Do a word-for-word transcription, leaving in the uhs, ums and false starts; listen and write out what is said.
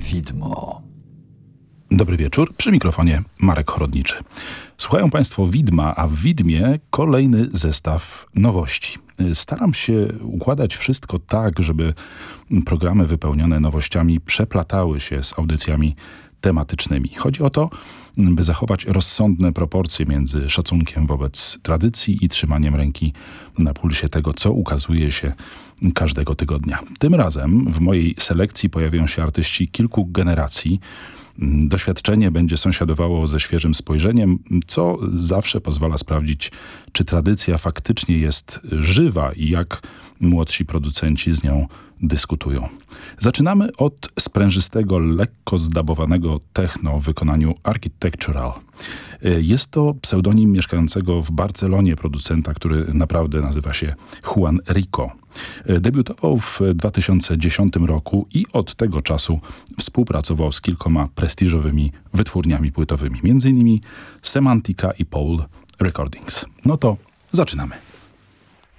Widmo. Dobry wieczór, przy mikrofonie Marek Chorodniczy. Słuchają Państwo Widma, a w Widmie kolejny zestaw nowości. Staram się układać wszystko tak, żeby programy wypełnione nowościami przeplatały się z audycjami tematycznymi. Chodzi o to, by zachować rozsądne proporcje między szacunkiem wobec tradycji i trzymaniem ręki na pulsie tego, co ukazuje się każdego tygodnia. Tym razem w mojej selekcji pojawią się artyści kilku generacji. Doświadczenie będzie sąsiadowało ze świeżym spojrzeniem, co zawsze pozwala sprawdzić, czy tradycja faktycznie jest żywa i jak młodsi producenci z nią dyskutują. Zaczynamy od sprężystego, lekko zdabowanego techno w wykonaniu Architectural. Jest to pseudonim mieszkającego w Barcelonie producenta, który naprawdę nazywa się Juan Rico. Debiutował w dwa tysiące dziesiątym roku i od tego czasu współpracował z kilkoma prestiżowymi wytwórniami płytowymi, między innymi Semantica i Pole Recordings. No to zaczynamy.